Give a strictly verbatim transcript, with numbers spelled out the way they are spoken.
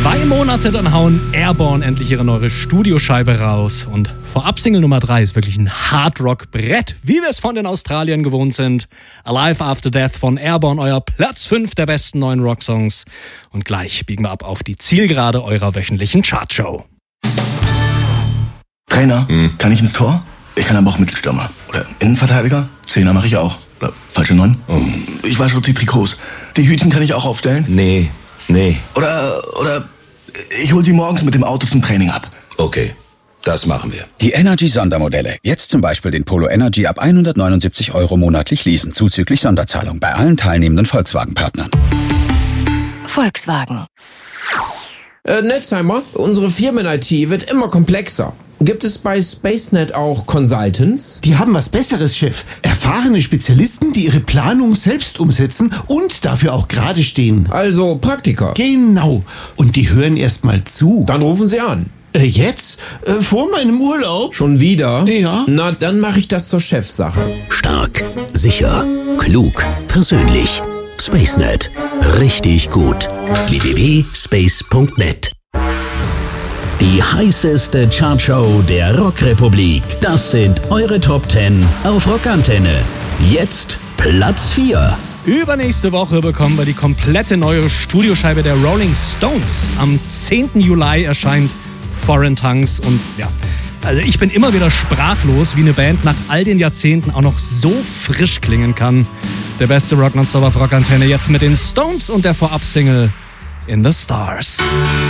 Zwei Monate, dann hauen Airborne endlich ihre neue Studioscheibe raus. Und vorab Single Nummer drei ist wirklich ein Hardrock-Brett, wie wir es von den Australiern gewohnt sind. Alive After Death von Airborne, euer Platz fünf der besten neuen Rocksongs. Und gleich biegen wir ab auf die Zielgerade eurer wöchentlichen Chartshow. Trainer, hm. kann ich ins Tor? Ich kann aber auch Mittelstürmer. Oder Innenverteidiger? Zehner mache ich auch. Oder falsche Neun? Oh. Ich wasche die Trikots. Die Hütchen kann ich auch aufstellen? Nee, nee. Oder, oder ich hol sie morgens mit dem Auto zum Training ab. Okay, das machen wir. Die Energy-Sondermodelle. Jetzt zum Beispiel den Polo Energy ab hundertneunundsiebzig Euro monatlich leasen, zuzüglich Sonderzahlung bei allen teilnehmenden Volkswagen-Partnern. Volkswagen. Äh, Netzheimer, unsere Firmen-I T wird immer komplexer. Gibt es bei SpaceNet auch Consultants? Die haben was Besseres, Chef. Erfahrene Spezialisten, die ihre Planung selbst umsetzen und dafür auch gerade stehen. Also Praktiker. Genau. Und die hören erst mal zu. Dann rufen Sie an. Äh, jetzt? Äh, vor meinem Urlaub? Schon wieder? Ja. Na, dann mache ich das zur Chefsache. Stark, sicher, klug, persönlich. SpaceNet. Richtig gut. w w w punkt space punkt net. Die heißeste Chartshow der Rockrepublik. Das sind eure Top zehn auf Rockantenne. Jetzt Platz vier. Übernächste Woche bekommen wir die komplette neue Studioscheibe der Rolling Stones. Am zehnten Juli erscheint Foreign Tongues und ja, also ich bin immer wieder sprachlos, wie eine Band nach all den Jahrzehnten auch noch so frisch klingen kann. Der beste Rock nonstop auf Rockantenne jetzt mit den Stones und der Vorab-Single In the Stars.